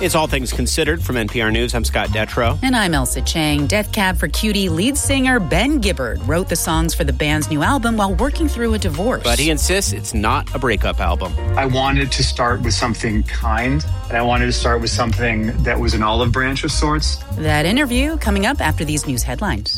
It's All Things Considered from NPR News. I'm Scott Detrow. And I'm Elsa Chang. Death Cab for Cutie lead singer Ben Gibbard wrote the songs for the band's new album while working through a divorce. But he insists it's not a breakup album. I wanted to start with something kind, and I wanted to start with something that was an olive branch of sorts. That interview coming up after these news headlines.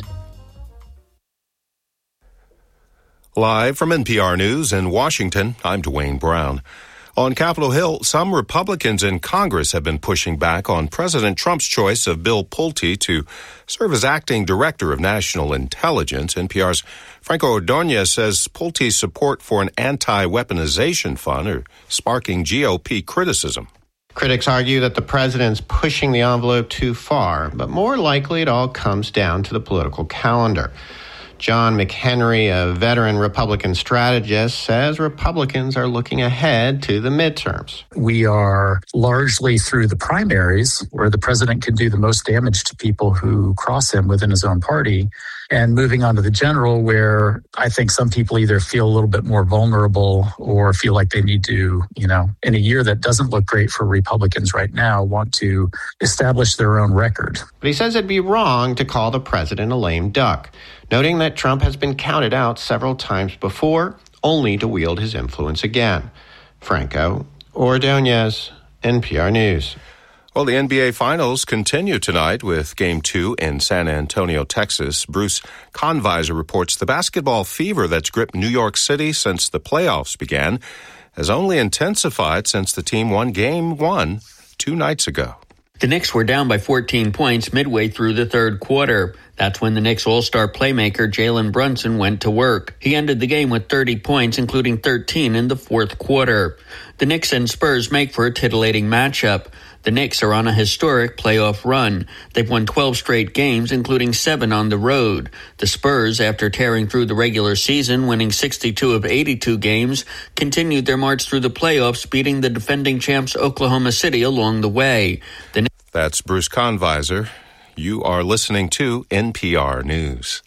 Live from NPR News in Washington, I'm Dwayne Brown. On Capitol Hill, some Republicans in Congress have been pushing back on President Trump's choice of Bill Pulte to serve as acting director of national intelligence. NPR's Franco Ordonez says Pulte's support for an anti-weaponization fund are sparking GOP criticism. Critics argue that the president's pushing the envelope too far, but more likely it all comes down to the political calendar. John McHenry, a veteran Republican strategist, says Republicans are looking ahead to the midterms. We are largely through the primaries, where the president can do the most damage to people who cross him within his own party, and moving on to the general, where I think some people either feel a little bit more vulnerable or feel like they need to, in a year that doesn't look great for Republicans right now, want to establish their own record. But he says it'd be wrong to call the president a lame duck, noting that Trump has been counted out several times before, only to wield his influence again. Franco Ordonez, NPR News. Well, the NBA Finals continue tonight with Game 2 in San Antonio, Texas. Bruce Conviser reports the basketball fever that's gripped New York City since the playoffs began has only intensified since the team won Game 1 2 nights ago. The Knicks were down by 14 points midway through the third quarter. That's when the Knicks all-star playmaker Jalen Brunson went to work. He ended the game with 30 points, including 13 in the fourth quarter. The Knicks and Spurs make for a titillating matchup. The Knicks are on a historic playoff run. They've won 12 straight games, including 7 on the road. The Spurs, after tearing through the regular season, winning 62 of 82 games, continued their march through the playoffs, beating the defending champs Oklahoma City along the way. That's Bruce Conviser. You are listening to NPR News.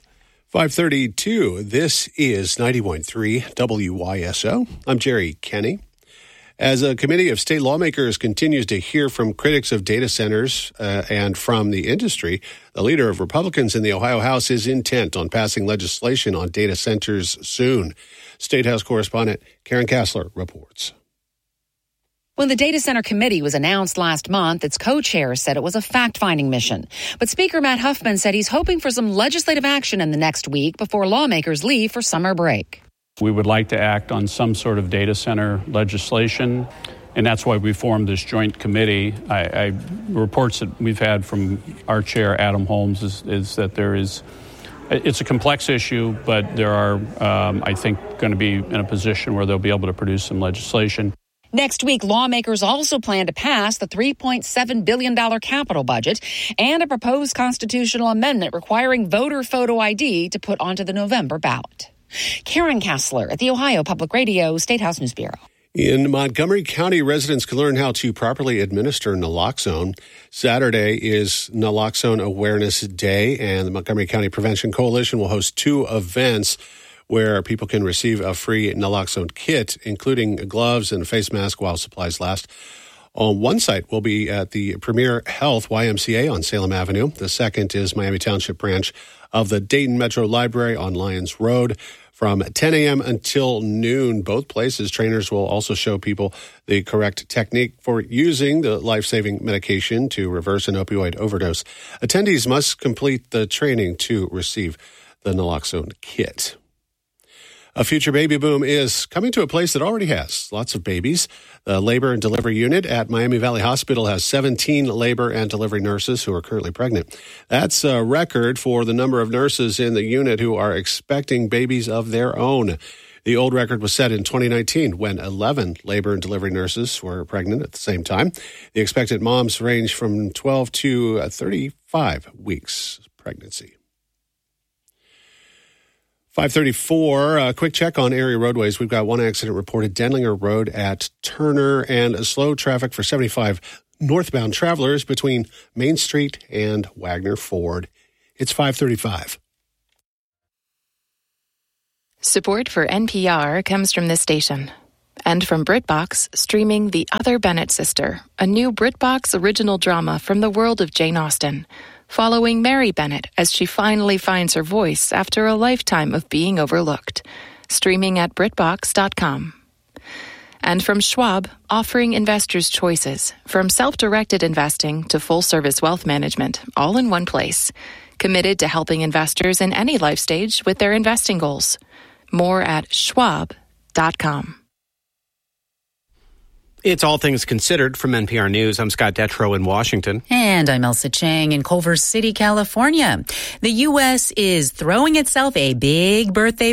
5:32. This is 90.3 WYSO. I'm Jerry Kenny. As a committee of state lawmakers continues to hear from critics of data centers and from the industry, the leader of Republicans in the Ohio House is intent on passing legislation on data centers soon. State House correspondent Karen Kassler reports. When the Data Center Committee was announced last month, its co-chair said it was a fact-finding mission. But Speaker Matt Huffman said he's hoping for some legislative action in the next week before lawmakers leave for summer break. We would like to act on some sort of data center legislation, and that's why we formed this joint committee. Reports that we've had from our chair, Adam Holmes, is that it's a complex issue, but there are, I think, going to be in a position where they'll be able to produce some legislation. Next week, lawmakers also plan to pass the $3.7 billion capital budget and a proposed constitutional amendment requiring voter photo ID to put onto the November ballot. Karen Kassler at the Ohio Public Radio State House News Bureau. In Montgomery County, residents can learn how to properly administer naloxone. Saturday is Naloxone Awareness Day, and the Montgomery County Prevention Coalition will host 2 events where people can receive a free naloxone kit, including gloves and a face mask while supplies last. On one site will be at the Premier Health YMCA on Salem Avenue. The second is Miami Township branch of the Dayton Metro Library on Lyons Road from 10 a.m. until noon. Both places, trainers will also show people the correct technique for using the life-saving medication to reverse an opioid overdose. Attendees must complete the training to receive the naloxone kit. A future baby boom is coming to a place that already has lots of babies. The labor and delivery unit at Miami Valley Hospital has 17 labor and delivery nurses who are currently pregnant. That's a record for the number of nurses in the unit who are expecting babies of their own. The old record was set in 2019 when 11 labor and delivery nurses were pregnant at the same time. The expected moms range from 12 to 35 weeks pregnancy. 5:34, a quick check on area roadways. We've got one accident reported, Denlinger Road at Turner, and a slow traffic for 75 northbound travelers between Main Street and Wagner Ford. It's 5:35. Support for NPR comes from this station And from BritBox, streaming The Other Bennett Sister, a new BritBox original drama from the world of Jane Austen, following Mary Bennett as she finally finds her voice after a lifetime of being overlooked. Streaming at BritBox.com. And from Schwab, offering investors choices, from self-directed investing to full-service wealth management, all in one place. Committed to helping investors in any life stage with their investing goals. More at Schwab.com. It's All Things Considered from NPR News. I'm Scott Detrow in Washington. And I'm Elsa Chang in Culver City, California. The U.S. is throwing itself a big birthday